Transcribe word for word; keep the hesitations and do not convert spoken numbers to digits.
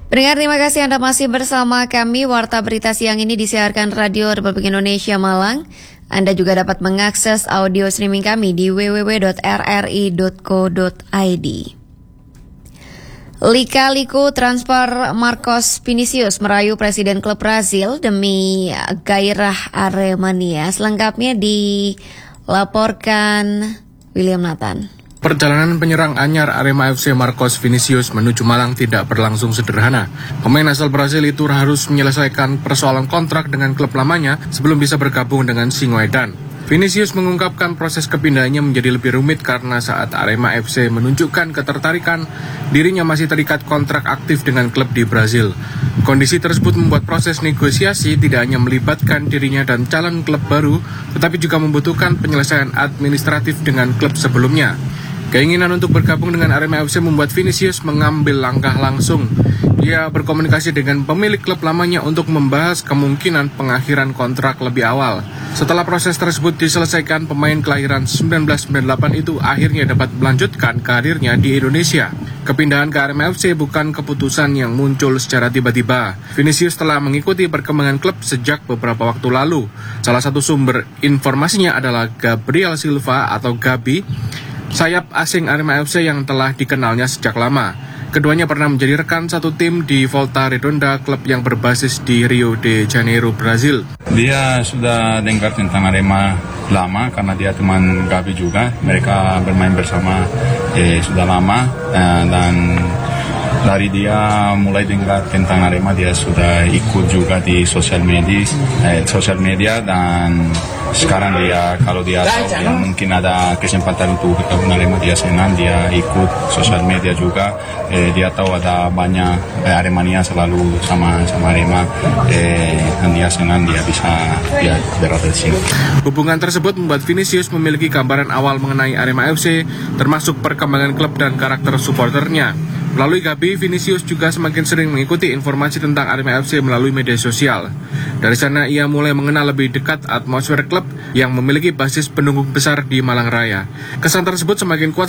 Pendengar, terima kasih Anda masih bersama kami. Warta Berita Siang ini disiarkan Radio Republik Indonesia Malang. Anda juga dapat mengakses audio streaming kami di w w w dot r r i dot co dot i d. Lika-liku transfer Marcos Vinicius merayu Presiden klub Brazil demi gairah Aremania. Selengkapnya dilaporkan William Nathan. Perjalanan penyerang anyar Arema F C Marcos Vinicius menuju Malang tidak berlangsung sederhana. Pemain asal Brazil itu harus menyelesaikan persoalan kontrak dengan klub lamanya sebelum bisa bergabung dengan Singoedan. Vinicius mengungkapkan proses kepindahannya menjadi lebih rumit karena saat Arema F C menunjukkan ketertarikan, dirinya masih terikat kontrak aktif dengan klub di Brazil. Kondisi tersebut membuat proses negosiasi tidak hanya melibatkan dirinya dan calon klub baru, tetapi juga membutuhkan penyelesaian administratif dengan klub sebelumnya. Keinginan untuk bergabung dengan Arema F C membuat Vinicius mengambil langkah langsung. Ia berkomunikasi dengan pemilik klub lamanya untuk membahas kemungkinan pengakhiran kontrak lebih awal. Setelah proses tersebut diselesaikan, pemain kelahiran seribu sembilan ratus sembilan puluh delapan itu akhirnya dapat melanjutkan karirnya di Indonesia. Kepindahan ke Arema F C bukan keputusan yang muncul secara tiba-tiba. Vinicius telah mengikuti perkembangan klub sejak beberapa waktu lalu. Salah satu sumber informasinya adalah Gabriel Silva atau Gabi, sayap asing Arema F C yang telah dikenalnya sejak lama. Keduanya pernah menjadi rekan satu tim di Volta Redonda, klub yang berbasis di Rio de Janeiro, Brazil. Dia sudah dengar tentang Arema lama karena dia teman Gabi juga. Mereka bermain bersama eh, sudah lama eh, dan dari dia mulai dengar tentang Arema, dia sudah ikut juga di sosial media, eh, sosial media dan sekarang dia kalau dia tahu dia mungkin ada kesempatan untuk bergabung Arema, dia senang, dia ikut sosial media juga. Eh, dia tahu ada banyak eh, Aremania selalu sama sama Arema, eh, dan dia senang dia bisa dia berada di sini. Hubungan tersebut membuat Vinicius memiliki gambaran awal mengenai Arema F C, termasuk perkembangan klub dan karakter supporternya. Melalui Gabi, Vinicius juga semakin sering mengikuti informasi tentang Arema F C melalui media sosial. Dari sana ia mulai mengenal lebih dekat atmosfer klub yang memiliki basis pendukung besar di Malang Raya. Kesan tersebut semakin kuat